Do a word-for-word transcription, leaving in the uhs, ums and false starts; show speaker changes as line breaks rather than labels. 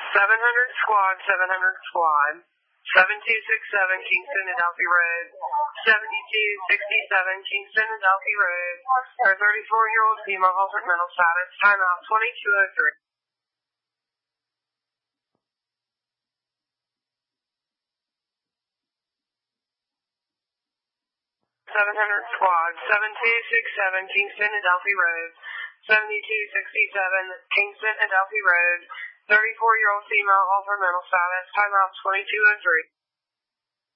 seven hundred squad, seven hundred squad. seven two six seven Kingston Adelphi Road. seventy-two sixty-seven Kingston Adelphi Road. Our thirty-four-year-old female altered mental status. Timeout twenty-two oh three. seven hundred squad, seven two six seven Kingston Adelphi Road. seventy-two sixty-seven Kingston Adelphi Road. thirty-four-year-old female altered mental status. Timeout twenty-two oh three.